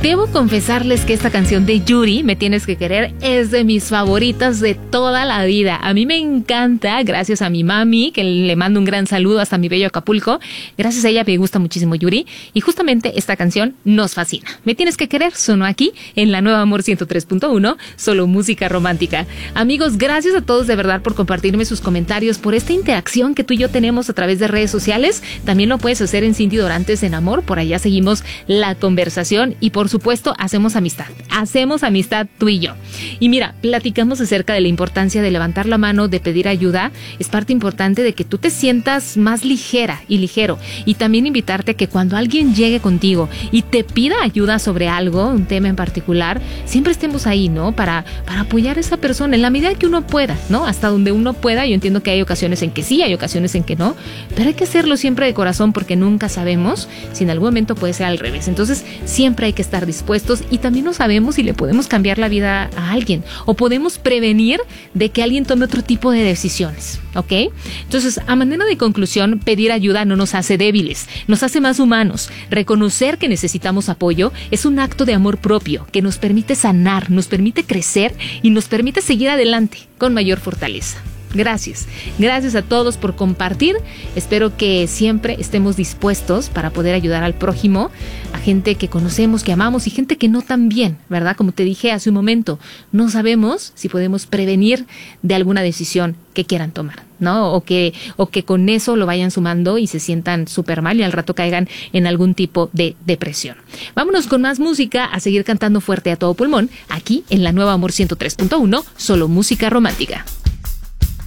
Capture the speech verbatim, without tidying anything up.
Debo confesarles que esta canción de Yuri, Me Tienes que Querer, es de mis favoritas de toda la vida. A mí me encanta, gracias a mi mami, que le mando un gran saludo hasta mi bello Acapulco. Gracias a ella me gusta muchísimo Yuri. Y justamente esta canción nos fascina. Me Tienes que Querer sonó aquí en la Nueva Amor ciento tres punto uno, solo música romántica. Amigos, gracias a todos de verdad por compartirme sus comentarios, por esta interacción que tú y yo tenemos a través de redes sociales. También lo puedes hacer en Cindy Dorantes en Amor, por allá seguimos la conversación y por supuesto hacemos amistad, hacemos amistad tú y yo. Y mira, platicamos acerca de la importancia de levantar la mano, de pedir ayuda. Es parte importante de que tú te sientas más ligera y ligero, y también invitarte a que cuando alguien llegue contigo y te pida ayuda sobre algo, un tema en particular, siempre estemos ahí, ¿no? Para, para apoyar a esa persona en la medida que uno pueda, ¿no? Hasta donde uno pueda. Yo entiendo que hay ocasiones en que sí, hay ocasiones en que no, pero hay que hacerlo siempre de corazón porque nunca sabemos si en algún momento puede ser al revés. Entonces siempre hay que estar dispuestos, y también no sabemos si le podemos cambiar la vida a alguien o podemos prevenir de que alguien tome otro tipo de decisiones, ¿ok? Entonces, a manera de conclusión, pedir ayuda no nos hace débiles, nos hace más humanos. Reconocer que necesitamos apoyo es un acto de amor propio que nos permite sanar, nos permite crecer y nos permite seguir adelante con mayor fortaleza. Gracias, gracias a todos por compartir. Espero que siempre estemos dispuestos para poder ayudar al prójimo, a gente que conocemos, que amamos y gente que no tan bien, ¿verdad? Como te dije hace un momento, no sabemos si podemos prevenir de alguna decisión que quieran tomar, ¿no? O que, o que con eso lo vayan sumando y se sientan súper mal y al rato caigan en algún tipo de depresión. Vámonos con más música, a seguir cantando fuerte a todo pulmón, aquí en la Nueva Amor ciento tres punto uno, solo música romántica.